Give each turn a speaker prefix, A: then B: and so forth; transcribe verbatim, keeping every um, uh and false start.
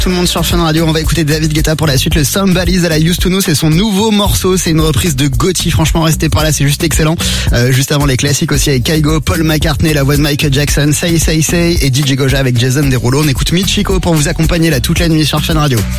A: Tout le monde sur Fun Radio, on va écouter David Guetta pour la suite. Le Somebody's That I Used To Know, c'est son nouveau morceau, c'est une reprise de Gotti. Franchement, restez par là, c'est juste excellent. Euh, juste avant les classiques aussi avec Kygo, Paul McCartney, la voix de Michael Jackson, Say Say Say et D J Goja avec Jason Derulo. On écoute Michiko pour vous accompagner là toute la nuit sur Fun Radio.